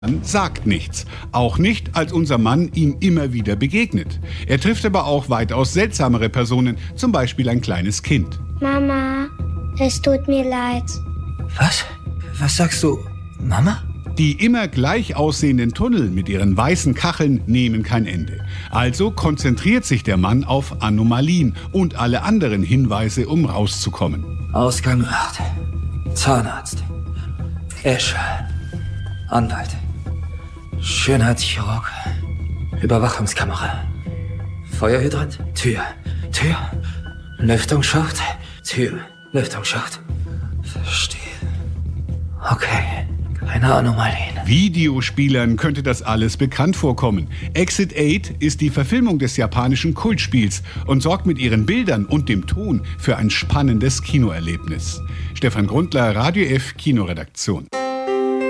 sagt nichts. Auch nicht, als unser Mann ihm immer wieder begegnet. Er trifft aber auch weitaus seltsamere Personen, zum Beispiel ein kleines Kind. Mama, es tut mir leid. Was? Was sagst du, Mama? Die immer gleich aussehenden Tunnel mit ihren weißen Kacheln nehmen kein Ende. Also konzentriert sich der Mann auf Anomalien und alle anderen Hinweise, um rauszukommen. Ausgang 8. Zahnarzt. Esche. Anwalt. Schönheitschirurg. Überwachungskamera. Feuerhydrant. Tür. Tür. Lüftungsschacht. Tür. Lüftungsschacht. Verstehe. Okay. Keine Anomalien. Videospielern könnte das alles bekannt vorkommen. Exit 8 ist die Verfilmung des japanischen Kultspiels und sorgt mit ihren Bildern und dem Ton für ein spannendes Kinoerlebnis. Stefan Grundler, Radio F Kinoredaktion.